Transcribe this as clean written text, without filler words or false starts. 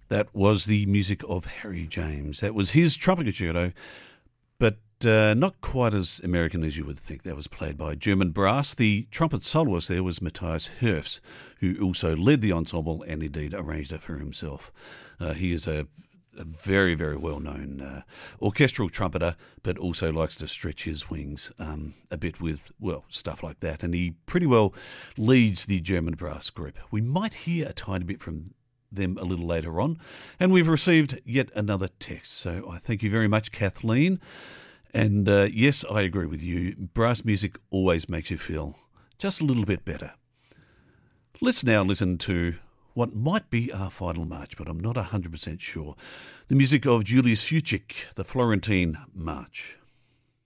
That was the music of Harry James. That was his trumpet concerto, but not quite as American as you would think. That was played by German brass. The trumpet soloist there was Matthias Herfs, who also led the ensemble and indeed arranged it for himself. He is a very, very well-known orchestral trumpeter, but also likes to stretch his wings a bit with, well, stuff like that. And he pretty well leads the German brass group. We might hear a tiny bit from them a little later on. And we've received yet another text. So I thank you very much, Kathleen. And yes, I agree with you. Brass music always makes you feel just a little bit better. Let's now listen to what might be our final march, but I'm not 100% sure. The music of Julius Fuchik, the Florentine March.